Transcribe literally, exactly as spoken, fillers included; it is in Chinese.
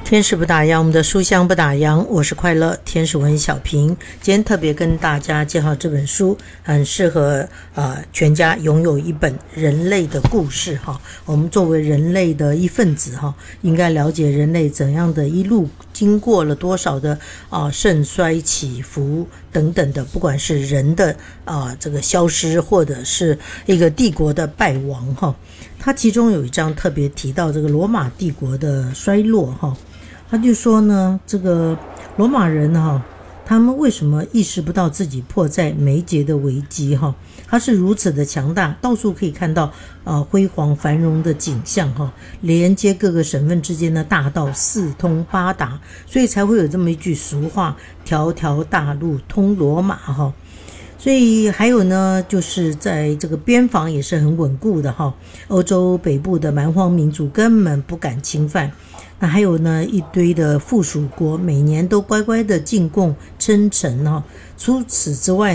天使不打烊，我们的书香不打烊，我是快乐天使文小平。今天特别跟大家介绍这本书，很适合呃全家拥有一本人类的故事哈。我们作为人类的一份子哈，应该了解人类怎样的一路经过了多少的啊、呃、盛衰起伏等等的，不管是人的啊、呃、这个消失，或者是一个帝国的败亡哈。它其中有一章特别提到这个罗马帝国的衰落哈。他就说呢，这个罗马人哈，他们为什么意识不到自己迫在眉睫的危机哈？他是如此的强大，到处可以看到呃辉煌繁荣的景象哈，连接各个省份之间的大道四通八达，所以才会有这么一句俗话：条条大路通罗马哈。所以还有呢，就是在这个边防也是很稳固的哈，欧洲北部的蛮荒民族根本不敢侵犯。那还有呢，一堆的附属国每年都乖乖的进贡称臣哈。除此之外